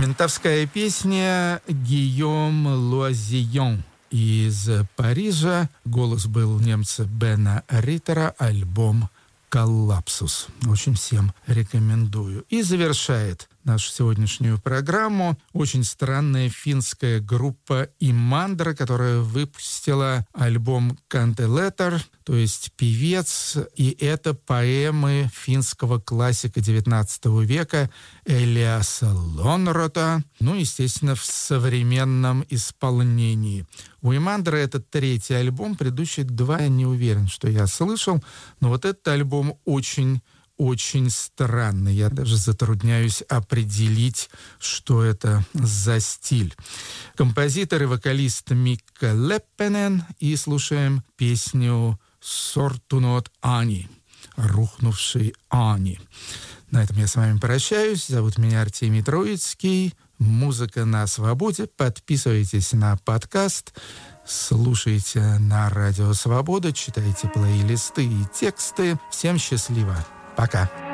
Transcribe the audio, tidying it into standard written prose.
Ментовская песня Гийом Луазион из Парижа. Голос был немца Бена Риттера, альбом «Коллапсус». Очень всем рекомендую. И завершает нашу сегодняшнюю программу очень странная финская группа Имандра, которая выпустила альбом «Кантелетер», то есть певец, и это поэмы финского классика XIX века Элиаса Лонрота, естественно, в современном исполнении. У Имандры это третий альбом, предыдущие два я не уверен, что я слышал, но вот этот альбом очень странный. Я даже затрудняюсь определить, что это за стиль. Композитор и вокалист Микка Леппенен. И слушаем песню «Сортунот Ани», «Рухнувший Ани». На этом я с вами прощаюсь. Зовут меня Артемий Троицкий. Музыка на свободе. Подписывайтесь на подкаст. Слушайте на Радио Свобода. Читайте плейлисты и тексты. Всем счастливо. Пока.